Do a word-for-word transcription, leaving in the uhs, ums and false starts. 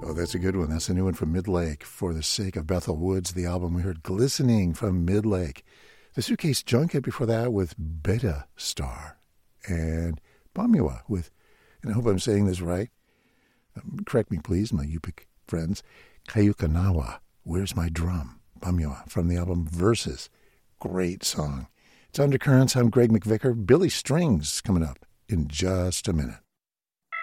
Oh, that's a good one. That's a new one from Midlake. For the Sake of Bethel Woods, the album we heard, Glistening from Midlake. The Suitcase Junket before that with Beta Star. And Bamiwa with, and I hope I'm saying this right, um, correct me please, my Yupik friends, Kayukanawa, Where's My Drum? Bamiwa from the album Verses. Great song. It's Undercurrents. I'm Greg McVicker. Billy Strings coming up in just a minute.